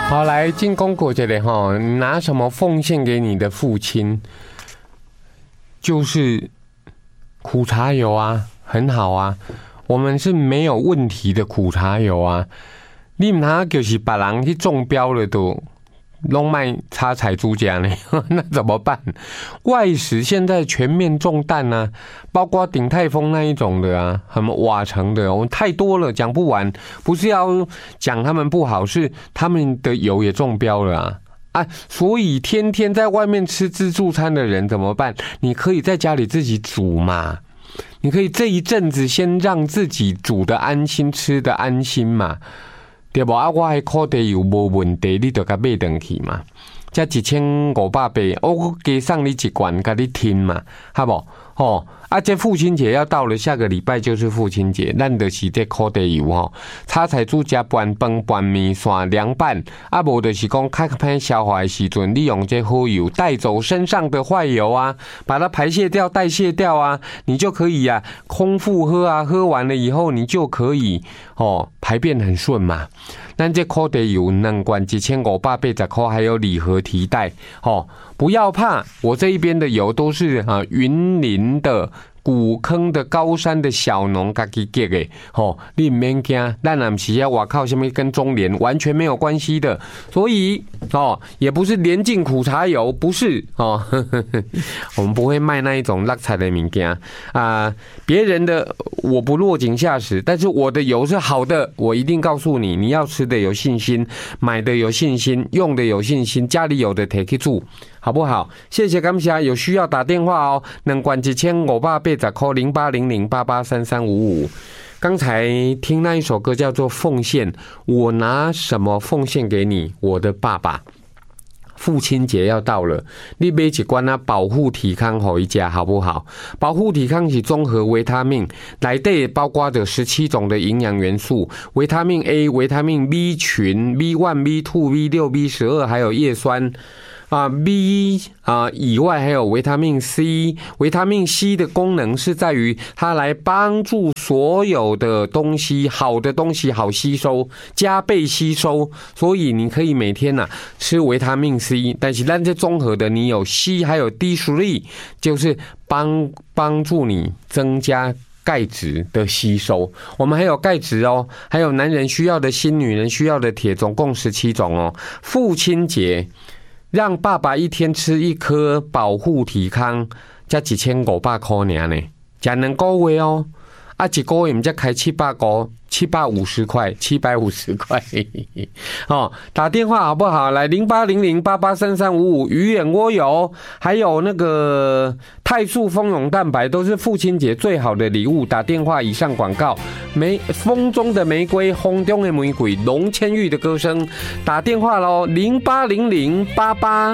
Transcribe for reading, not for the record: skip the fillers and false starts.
好，来进攻国这里哈，你拿什么奉献给你的父亲？就是苦茶油啊，很好啊，我们是没有问题的苦茶油啊。你唔通就是别人去中标了都弄卖插彩猪家呢，那怎么办？外食现在全面中弹啊，包括鼎泰丰那一种的啊，什么瓦城的，我们太多了，讲不完。不是要讲他们不好，是他们的油也中标了啊。所以天天在外面吃自助餐的人怎么办？你可以在家里自己煮嘛，你可以这一阵子先让自己煮的安心，吃的安心嘛。对不啊？我的苦茶油无问题，你就甲买回去嘛。才1500八，我加上你一罐，甲你听嘛，好不？哦，啊，这父亲节要到了，下个礼拜就是父亲节，咱就是这苦茶油吼，炒菜煮加拌饭、拌面线、凉拌，啊，无就是讲较歹消化的时阵，你用这好油带走身上的坏油啊，把它排泄掉、代谢掉啊，你就可以啊，空腹喝啊，喝完了以后你就可以排便很顺嘛。咱这苦茶油2罐1580块，还有礼盒提袋不要怕，我这一边的油都是云林的古坑的高山的小农自己结的你不免惊，咱也不是要外靠什么跟中联完全没有关系的，所以也不是连进苦茶油，不是我们不会卖那一种落菜的物件啊，别人的我不落井下石，但是我的油是好的，我一定告诉你，你要吃的有信心，买的有信心，用的有信心，家里有的提去煮，好不好？谢谢感谢，有需要打电话哦，2罐1580块0800883355。刚才听那一首歌叫做《奉献》，我拿什么奉献给你，我的爸爸？父亲节要到了，你买一罐保护体康给他吃好不好？保护体康是综合维他命，内底包括着17种的营养元素，维他命 A、维他命 B 群、B1、B2、B6、B12，还有叶酸。B 以外还有维他命 C， 维他命 C 的功能是在于它来帮助所有的东西，好的东西好吸收，加倍吸收，所以你可以每天吃维他命 C， 但是咱这综合的你有 C 还有 D3， 就是帮助你增加钙质的吸收，我们还有钙质哦，还有男人需要的锌，女人需要的铁，总共17种哦。父亲节让爸爸一天吃1颗保护体康，才1500块而已呢，才2个月哦，一个月不才开750块，750块打电话好不好？来0800883355，鱼眼蜗油，还有那个泰素蜂蛹蛋白，都是父亲节最好的礼物。打电话以上广告，风中的玫瑰，风中的玫瑰，龙千玉的歌声，打电话咯，080088。